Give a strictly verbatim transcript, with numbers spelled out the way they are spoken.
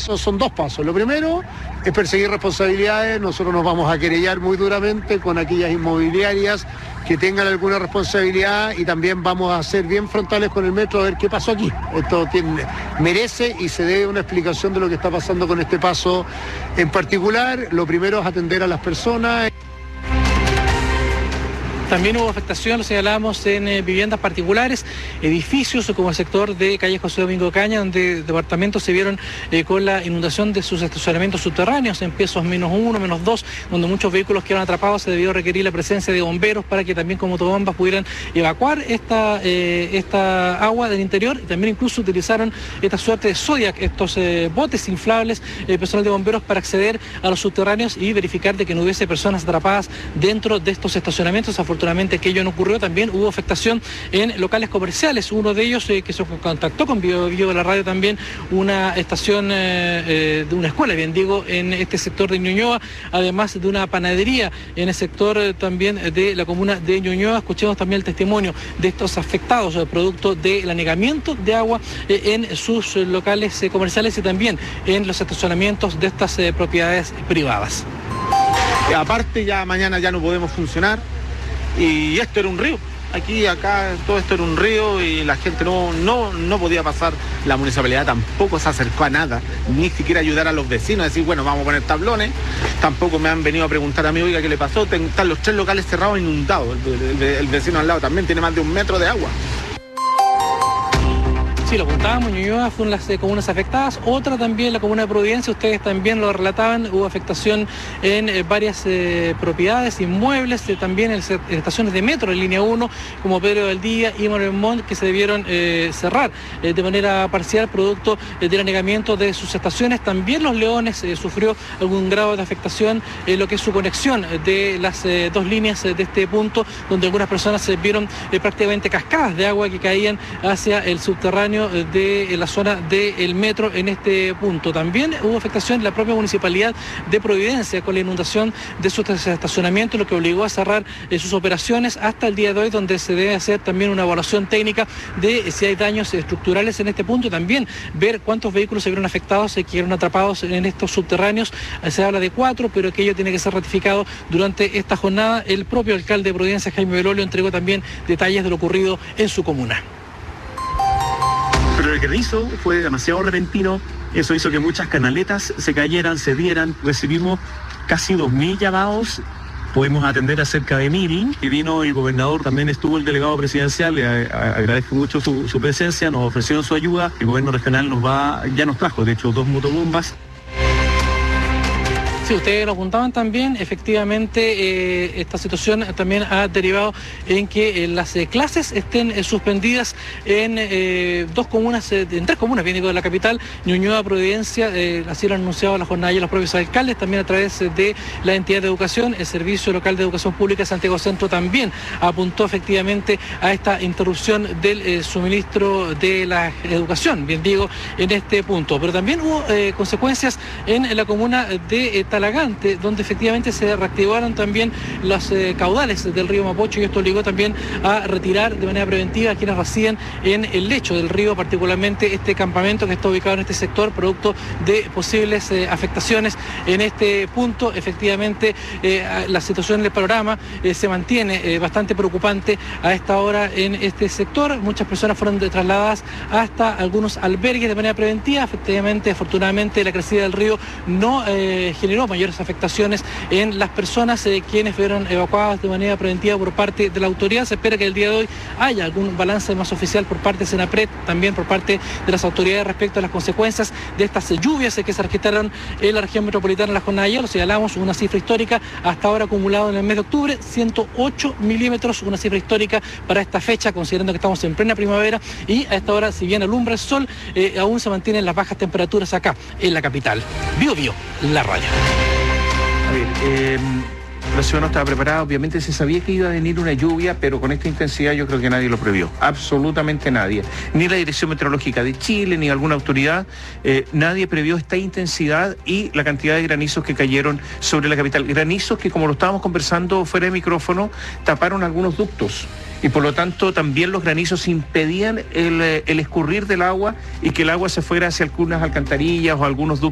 eso son dos pasos. Lo primero es perseguir responsabilidades. Nosotros nos vamos a querellar muy duramente con aquellas inmobiliarias que tengan alguna responsabilidad y también vamos a ser bien frontales con el metro a ver qué pasó aquí. Esto tiene, merece y se debe una explicación de lo que está pasando con este paso en particular. Lo primero es atender a las personas. También hubo afectación, lo señalamos, en eh, viviendas particulares, edificios como el sector de calle José Domingo Caña, donde departamentos se vieron eh, con la inundación de sus estacionamientos subterráneos en pisos menos uno, menos dos, donde muchos vehículos quedaron atrapados. Se debió requerir la presencia de bomberos para que también con motobombas pudieran evacuar esta, eh, esta agua del interior, y también incluso utilizaron esta suerte de Zodiac, estos eh, botes inflables, eh, personal de bomberos, para acceder a los subterráneos y verificar de que no hubiese personas atrapadas dentro de estos estacionamientos. Afortunadamente aquello no ocurrió. También hubo afectación en locales comerciales, uno de ellos eh, que se contactó con Bio, Bio de la Radio también, una estación eh, eh, de una escuela, bien digo, en este sector de Ñuñoa, además de una panadería en el sector eh, también de la comuna de Ñuñoa. Escuchemos también el testimonio de estos afectados, eh, producto del anegamiento de agua eh, en sus eh, locales eh, comerciales y también en los estacionamientos de estas eh, propiedades privadas. Y aparte ya mañana ya no podemos funcionar. Y esto era un río, aquí, acá, todo esto era un río y la gente no, no, no podía pasar. La municipalidad tampoco se acercó a nada, ni siquiera ayudar a los vecinos, a decir, bueno, vamos a poner tablones. Tampoco me han venido a preguntar a mí, oiga, ¿qué le pasó? Están los tres locales cerrados, inundados. El, el, el vecino al lado también tiene más de un metro de agua. Sí, lo apuntábamos, Ñuñoa fue una de las comunas afectadas, otra también la comuna de Providencia, ustedes también lo relataban, hubo afectación en eh, varias eh, propiedades, inmuebles, eh, también en, en estaciones de metro en línea uno, como Pedro del Día y Manuel Montt, que se debieron eh, cerrar eh, de manera parcial producto eh, del anegamiento de sus estaciones. También Los Leones eh, sufrió algún grado de afectación en lo que es su conexión de las eh, dos líneas eh, de este punto, donde algunas personas se vieron eh, prácticamente cascadas de agua que caían hacia el subterráneo de la zona del metro en este punto. También hubo afectación en la propia municipalidad de Providencia con la inundación de sus estacionamientos, lo que obligó a cerrar eh, sus operaciones hasta el día de hoy, donde se debe hacer también una evaluación técnica de si hay daños estructurales en este punto y también ver cuántos vehículos se vieron afectados y eh, quedaron atrapados en estos subterráneos. Se habla de cuatro, pero aquello tiene que ser ratificado durante esta jornada. El propio alcalde de Providencia, Jaime Belolio, entregó también detalles de lo ocurrido en su comuna. Pero el granizo fue demasiado repentino, eso hizo que muchas canaletas se cayeran, se dieran. Recibimos casi dos mil llamados, pudimos atender a cerca de mil, y vino el gobernador, también estuvo el delegado presidencial, le agradezco mucho su, su presencia, nos ofrecieron su ayuda. El gobierno regional nos va, ya nos trajo, de hecho, dos motobombas. Sí, ustedes lo apuntaban también, efectivamente eh, esta situación también ha derivado en que eh, las eh, clases estén eh, suspendidas en eh, dos comunas, eh, en tres comunas, bien digo, de la capital, Ñuñoa, Providencia, eh, así lo han anunciado la jornada y los propios alcaldes, también a través de la entidad de educación. El Servicio Local de Educación Pública de Santiago Centro también apuntó efectivamente a esta interrupción del eh, suministro de la educación, bien digo, en este punto. Pero también hubo eh, consecuencias en, en la comuna de eh, Talagante, donde efectivamente se reactivaron también los eh, caudales del río Mapocho, y esto obligó también a retirar de manera preventiva a quienes residen en el lecho del río, particularmente este campamento que está ubicado en este sector, producto de posibles eh, afectaciones en este punto. Efectivamente, eh, la situación del panorama eh, se mantiene eh, bastante preocupante a esta hora en este sector. Muchas personas fueron trasladadas hasta algunos albergues de manera preventiva. Efectivamente, afortunadamente, la crecida del río no eh, generó mayores afectaciones en las personas eh, quienes fueron evacuadas de manera preventiva por parte de la autoridad. Se espera que el día de hoy haya algún balance más oficial por parte de Senapred, también por parte de las autoridades respecto a las consecuencias de estas lluvias eh, que se registraron en la región metropolitana en la jornada de ayer. Lo señalamos, una cifra histórica hasta ahora acumulado en el mes de octubre, ciento ocho milímetros, una cifra histórica para esta fecha, considerando que estamos en plena primavera y a esta hora, si bien alumbra el sol, eh, aún se mantienen las bajas temperaturas acá en la capital. Bio Bio, la radio. A ver, eh, la ciudad no estaba preparada, obviamente se sabía que iba a venir una lluvia, pero con esta intensidad yo creo que nadie lo previó, absolutamente nadie. Ni la Dirección Meteorológica de Chile, ni alguna autoridad, eh, nadie previó esta intensidad y la cantidad de granizos que cayeron sobre la capital. Granizos que, como lo estábamos conversando fuera de micrófono, taparon algunos ductos. Y por lo tanto también los granizos impedían el, el escurrir del agua y que el agua se fuera hacia algunas alcantarillas o algunos ductos